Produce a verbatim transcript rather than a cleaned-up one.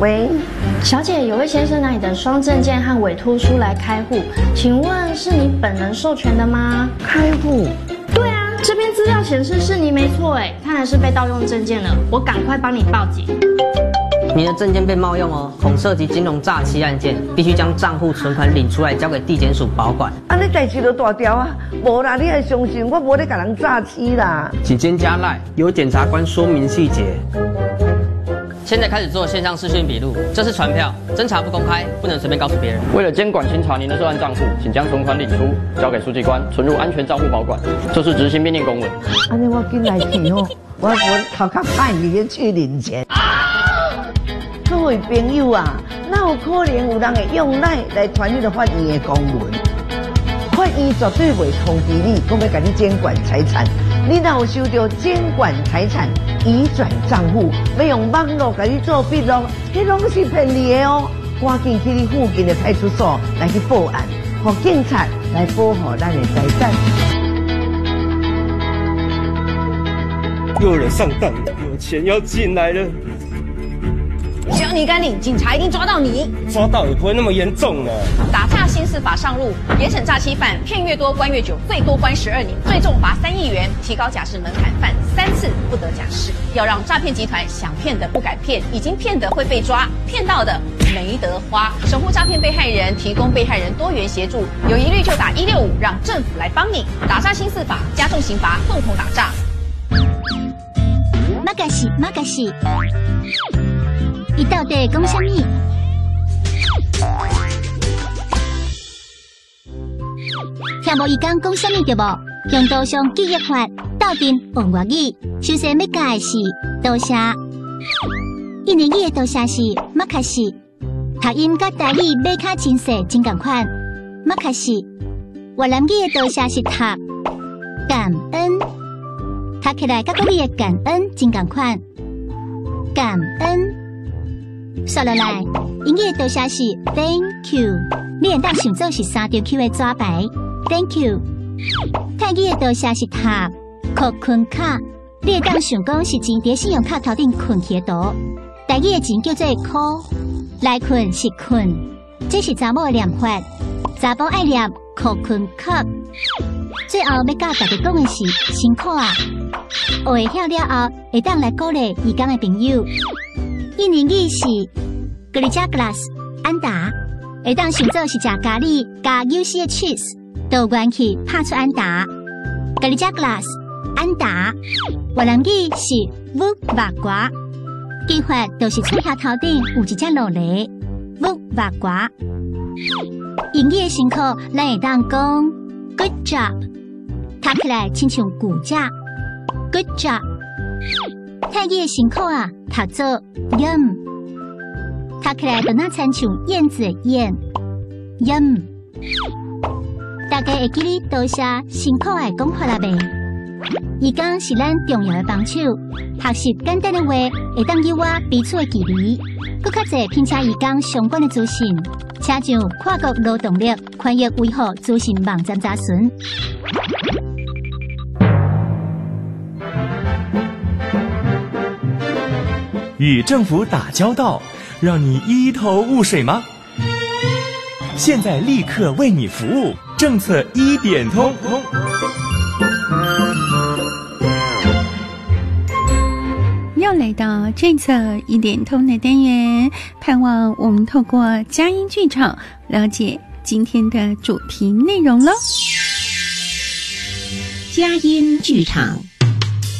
喂， 小姐，有位先生拿你的双证件和委托书来开户，请问是你本人授权的吗？ 开户？ 对啊，这边资料显示是你没错哎，看来是被盗用证件了，我赶快帮你报警。 你的证件被冒用哦，恐涉及金融诈欺案件，必须将账户存款领出来交给地检署保管。 啊，你代志就大条啊，无啦，你还相信我无咧甲人诈欺啦？ 请先加赖，由检察官说明细节。现在开始做线上视讯笔录，这是传票，侦查不公开，不能随便告诉别人。 为了监管清查您的涉案账户，请将存款领出，交给书记官存入安全账户保管。这是执行命令公文。 安尼我紧来去哦，我我头壳歹去去领钱。各位朋友啊，哪有可能有人会用赖来传你的法院的公文？法院绝对袂通知你，讲要甲你监管财产。你若有收到监管财产移转账户，要用网络甲你做笔录，迄拢是骗你的哦！赶紧去你附近的派出所来去报案，让警察来保护咱的财产。 又有人上当了，有钱要进来了。 只要你敢领，警察一定抓到你。 抓到也不会那么严重呢。 打诈新司法上路，严惩诈欺犯，骗越多关越久，最多关十二年，最重罚三亿元，提高假释门槛，犯三次不得假释。要让诈骗集团想骗的不敢骗，已经骗的会被抓，骗到的没得花。守护诈骗被害人，提供被害人多元协助，有疑虑就打一六五，让政府来帮你。打诈新司法，加重刑罚，共同打诈。 马嘎西，马嘎西。伊到底讲啥物？听无伊讲讲啥物对无？用刀上记忆法，斗阵王外语。首先要教的是多谢，印尼语的多谢是马卡西，读音甲台语马卡真细真共款。马卡西，越南语的多谢是读感恩，读起来甲国语的感恩真共款。感恩。说落来，英语的多谢是 Thank you， 你会当想做是三条 Q 的纸牌 Thank you。泰语的多谢是塔扣困卡，你会当想讲是钱伫信用卡头顶困起的图。台语的钱叫做箍，来困是困，这是查某的念法，查甫爱念扣困卡。最后要教大家讲的是辛苦啊，学会晓了后，会当来鼓励义工的朋友。印尼语是 Gerija Glass 安达，会当想做是食咖喱加有丝的 cheese， 都元气拍出安达。Gerija Glass 安达，越南语是 Vuk Vakwa， 记法就是嘴下头顶有一只落雷 Vuk Vakwa。英语的辛苦，咱会当讲 Good job， 读起来亲像骨架 Good job。泰语的辛苦啊，读做 yum， 读起来就那亲像燕子的燕 yum。大家会记哩多谢辛苦的讲法啦呗。义工是咱重要的帮手，学习简单的话会当有我彼此的距离。搁较侪拼车义工相关的资讯，请上跨国劳动力宽裕维护资讯网站查询。 与政府打交道，让你一头雾水吗？现在立刻为你服务，政策一点通。 又来到政策一点通的单元，盼望我们透过佳音剧场了解今天的主题内容喽。 佳音剧场。